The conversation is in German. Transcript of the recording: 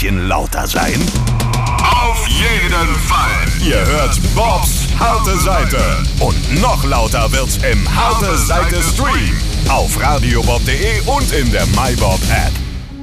bisschen lauter sein? Auf jeden Fall. Ihr hört Bobs Harte Seite. Und noch lauter wird's im Harte Seite Stream. Auf radiobob.de und in der MyBob App.